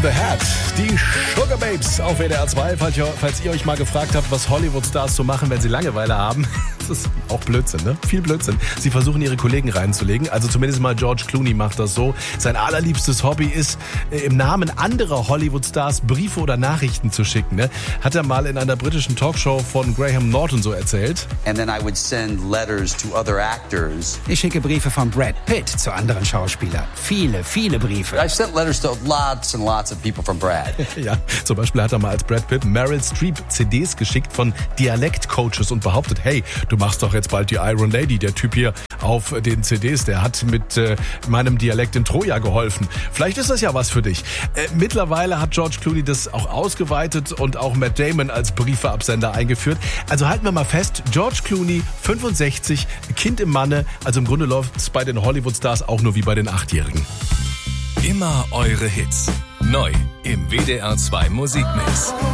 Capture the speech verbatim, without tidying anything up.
the Hat. Die Sugar Babes auf W D R zwei. Falls ihr, falls ihr euch mal gefragt habt, was Hollywood-Stars so machen, wenn sie Langeweile haben. Das ist auch Blödsinn, ne? Viel Blödsinn. Sie versuchen, ihre Kollegen reinzulegen. Also zumindest mal George Clooney macht das so. Sein allerliebstes Hobby ist, im Namen anderer Hollywood-Stars Briefe oder Nachrichten zu schicken. Ne? Hat er mal in einer britischen Talkshow von Graham Norton so erzählt. And then I would send letters to other actors. Ich schicke Briefe von Brad Pitt zu anderen Schauspielern. Viele, viele Briefe. I've sent letters to lots and lots of people from Brad. Ja, zum Beispiel hat er mal als Brad Pitt Meryl Streep C Ds geschickt von Dialektcoaches und behauptet, hey, du machst doch jetzt bald die Iron Lady. Der Typ hier auf den C Ds, der hat mit äh, meinem Dialekt in Troja geholfen. Vielleicht ist das ja was für dich. Äh, mittlerweile hat George Clooney das auch ausgeweitet und auch Matt Damon als Briefeabsender eingeführt. Also halten wir mal fest, George Clooney, fünfundsechzig, Kind im Manne. Also im Grunde läuft es bei den Hollywood-Stars auch nur wie bei den Achtjährigen. Immer eure Hits. Neu im W D R zwei Musikmix.